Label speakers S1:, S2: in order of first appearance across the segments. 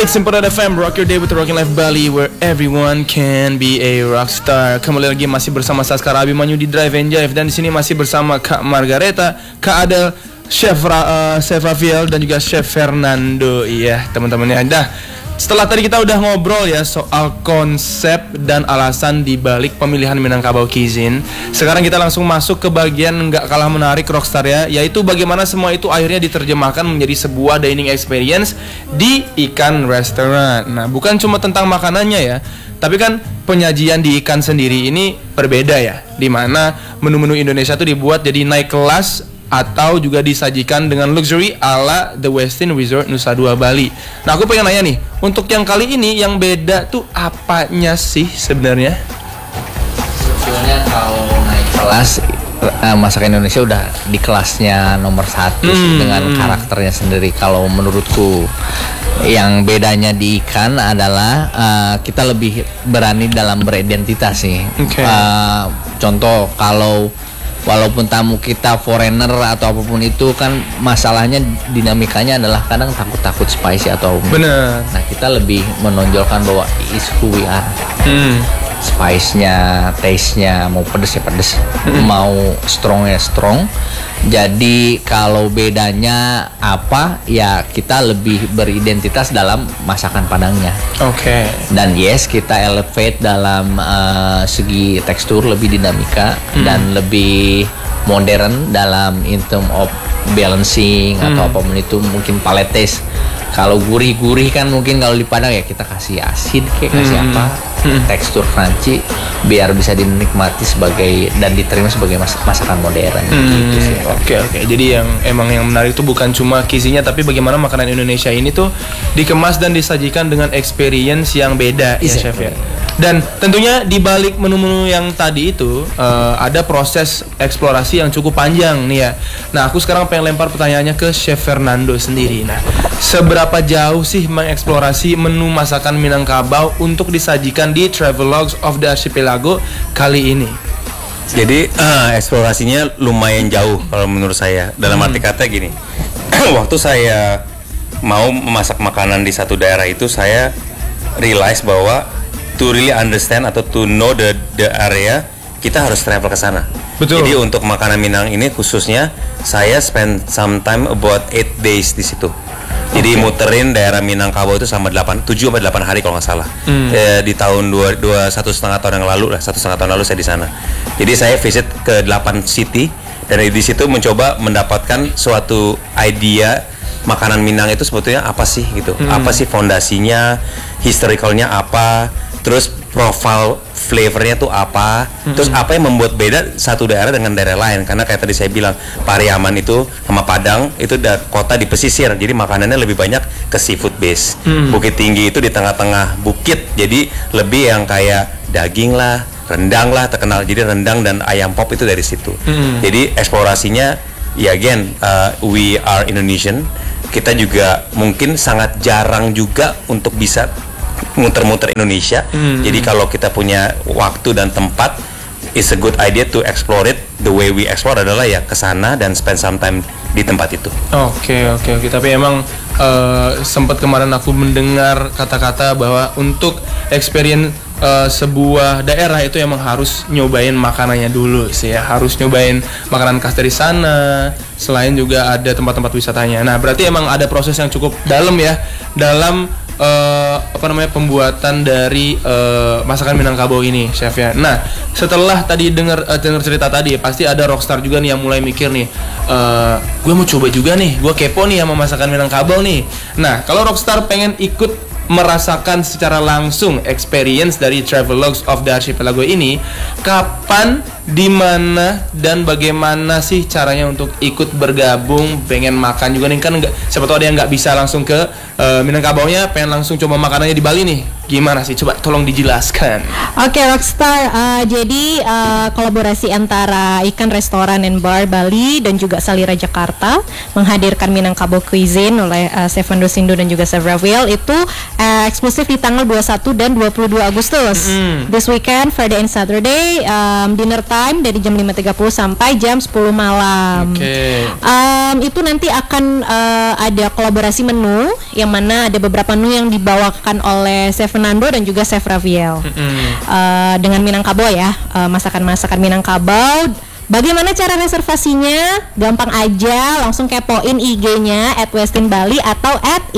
S1: It's Important FM, rock your day with the Rocking Life Bali, where everyone can be a rockstar. Kembali lagi masih bersama Saskara Abimanyu di Drive and Jive, dan di sini masih bersama Kak Margareta, Kak Adel, Chef Rafael dan juga Chef Fernando. Iya, teman-temannya. Dah, setelah tadi kita udah ngobrol ya soal konsep dan alasan di balik pemilihan Minangkabau Cuisine. Sekarang kita langsung masuk ke bagian nggak kalah menarik rockstar ya, yaitu bagaimana semua itu akhirnya diterjemahkan menjadi sebuah dining experience di ikan restaurant. Nah, bukan cuma tentang makanannya ya, tapi kan penyajian di ikan sendiri ini berbeda ya, dimana menu-menu Indonesia tuh dibuat jadi naik kelas atau juga disajikan dengan luxury ala The Westin Resort Nusa Dua Bali. Nah, aku pengen nanya nih, untuk yang kali ini yang beda tuh apanya sih sebenarnya?
S2: Sebetulnya kalau naik kelas, masakan Indonesia udah di kelasnya nomor 1 dengan karakternya sendiri. Kalau menurutku yang bedanya di ikan adalah kita lebih berani dalam beridentitas sih. Contoh, kalau walaupun tamu kita foreigner atau apapun itu kan, masalahnya dinamikanya adalah kadang takut spicy atau
S1: bener.
S2: Nah, kita lebih menonjolkan bahwa is who we are. Spice-nya, taste-nya, mau pedes ya pedes, mau strong ya strong. Jadi kalau bedanya apa ya, kita lebih beridentitas dalam masakan Padangnya. Dan yes, kita elevate dalam segi tekstur, lebih dinamika dan lebih modern dalam in term of balancing atau apapun itu, mungkin palate taste. Kalau gurih-gurih kan mungkin kalau di Padang ya kita kasih asin, kayak kasih apa, tekstur crunchy biar bisa dinikmati sebagai dan diterima sebagai masakan modern gitu sih.
S1: Oke. Jadi yang menarik itu bukan cuma gizinya, tapi bagaimana makanan Indonesia ini tuh dikemas dan disajikan dengan experience yang beda ya, Chef ya. Dan tentunya di balik menu-menu yang tadi itu ada proses eksplorasi yang cukup panjang nih ya. Nah, aku sekarang pengen lempar pertanyaannya ke Chef Fernando sendiri. Nah, seberapa jauh sih mengeksplorasi menu masakan Minangkabau untuk disajikan di Travelogues of the Archipelago kali ini?
S3: Jadi eksplorasinya lumayan jauh kalau menurut saya. Dalam arti kata gini, waktu saya mau memasak makanan di satu daerah itu, saya realize bahwa to really understand atau to know the area, kita harus travel ke sana.
S1: Betul.
S3: Jadi untuk makanan Minang ini khususnya, saya spend some time about 8 days di situ. Jadi muterin daerah Minangkabau itu sama 7 atau 8 hari kalau nggak salah. Di tahun 1,5 tahun yang lalu lah, 1,5 tahun lalu saya di sana. Jadi saya visit ke 8 city, dan di situ mencoba mendapatkan suatu idea makanan Minang itu sebetulnya apa sih gitu. Apa sih fondasinya, historicalnya apa, terus profile flavornya tuh apa, terus apa yang membuat beda satu daerah dengan daerah lain. Karena kayak tadi saya bilang, Pariaman itu sama Padang itu kota di pesisir, jadi makanannya lebih banyak ke seafood base. Bukit Tinggi itu di tengah-tengah bukit, jadi lebih yang kayak daging lah, rendang lah terkenal. Jadi rendang dan ayam pop itu dari situ. Jadi eksplorasinya ya again, we are Indonesian. Kita juga mungkin sangat jarang juga untuk bisa muter-muter Indonesia. Jadi kalau kita punya waktu dan tempat, it's a good idea to explore it. The way we explore adalah ya ke sana dan spend some time di tempat itu.
S1: Oke. Tapi emang sempat kemarin aku mendengar kata-kata bahwa untuk experience sebuah daerah itu emang harus nyobain makanannya dulu sih ya, harus nyobain makanan khas dari sana. Selain juga ada tempat-tempat wisatanya. Nah, berarti emang ada proses yang cukup dalam ya dalam pembuatan dari masakan Minangkabau ini, Chef ya. Nah, setelah tadi dengar cerita tadi, pasti ada rockstar juga nih yang mulai mikir nih, gue mau coba juga nih, gue kepo nih sama masakan Minangkabau nih. Nah, kalau rockstar pengen ikut merasakan secara langsung experience dari Travelogues of the Archipelago ini, kapan, di mana, dan bagaimana sih caranya untuk ikut bergabung? Pengen makan juga nih, kan siapa tahu ada yang nggak bisa langsung ke Minangkabaunya, pengen langsung coba makanannya di Bali nih. Gimana sih? Coba tolong dijelaskan.
S4: Oke, Rockstar. Jadi kolaborasi antara Ikan Restoran and Bar Bali dan juga Salira Jakarta menghadirkan Minangkabau Cuisine oleh Chef Fernando Sindu dan juga Chef Rafael itu eksklusif di tanggal 21 dan 22 Agustus. This weekend, Friday and Saturday, dinner time dari jam 5.30 sampai jam 10 malam.
S1: Oke.
S4: Itu nanti akan ada kolaborasi menu yang mana ada beberapa menu yang dibawakan oleh Chef Fernando dan juga Chef Raviel. Dengan Minangkabau ya, masakan-masakan Minangkabau. Bagaimana cara reservasinya? Gampang aja, langsung kepoin IG-nya @westinbali atau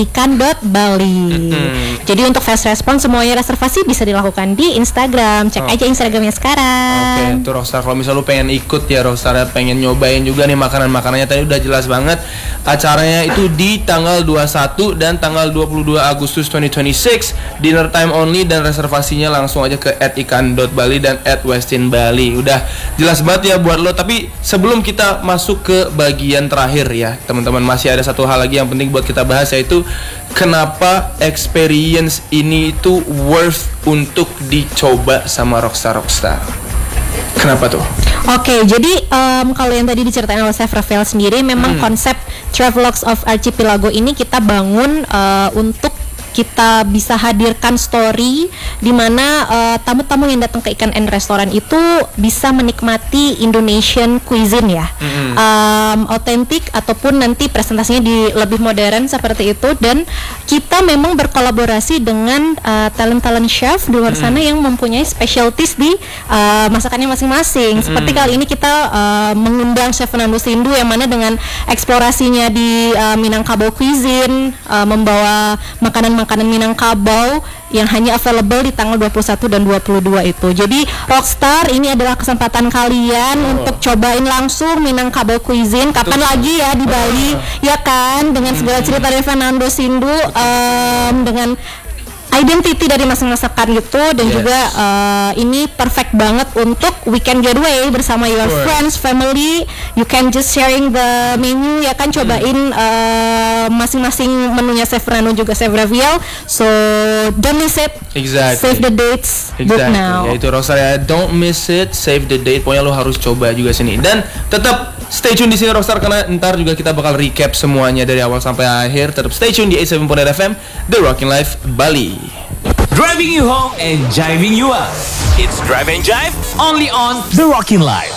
S4: @ikan.bali. Jadi untuk fast response semuanya reservasi bisa dilakukan di Instagram. Cek aja Instagramnya sekarang.
S1: Oke, tuh Rockstar, kalau misal lu pengen ikut ya Rockstar, pengen nyobain juga nih makanan-makanannya, tadi udah jelas banget. Acaranya itu di tanggal 21 dan tanggal 22 Agustus 2026, dinner time only, dan reservasinya langsung aja ke @ikan.bali dan @westinbali. Udah jelas banget ya buat lo. Tapi sebelum kita masuk ke bagian terakhir ya teman-teman, masih ada satu hal lagi yang penting buat kita bahas, yaitu kenapa experience ini itu worth untuk dicoba sama Rockstar. Kenapa tuh?
S4: Oke, jadi kalau yang tadi diceritain oleh Chef Rafael sendiri, memang konsep Travelogues of Archipelago ini kita bangun untuk kita bisa hadirkan story di mana tamu-tamu yang datang ke Ikan and Restoran itu bisa menikmati Indonesian cuisine ya, otentik ataupun nanti presentasinya di lebih modern seperti itu. Dan kita memang berkolaborasi dengan talent chef di luar sana yang mempunyai specialties di masakannya masing-masing. Seperti kali ini kita mengundang Chef Fernando Sindu yang mana dengan eksplorasinya di Minangkabau cuisine, membawa makanan Minangkabau yang hanya available di tanggal 21 dan 22 itu. Jadi Rockstar, ini adalah kesempatan kalian untuk cobain langsung Minangkabau cuisine. Kapan lagi ya di Bali, ya kan? Dengan segala cerita dari Fernando Sindu, dengan identity dari masing-masakan gitu, dan juga ini perfect banget untuk weekend getaway bersama your friends, family. You can just sharing the menu ya kan, cobain masing-masing menunya Chef Fernando juga Chef Raviel. So don't miss it.
S1: Exactly.
S4: Save the dates. Book now.
S1: Ya itu Rockstar ya, don't miss it, save the date. Pokoknya lo harus coba juga sini, dan tetap stay tune di sini Rockstar, karena ntar juga kita bakal recap semuanya dari awal sampai akhir. Tetap stay tune di 87.8 FM, The Rockin' Life Bali.
S5: Driving you home and jiving you up. It's Drive and Jive only on The Rockin' Life.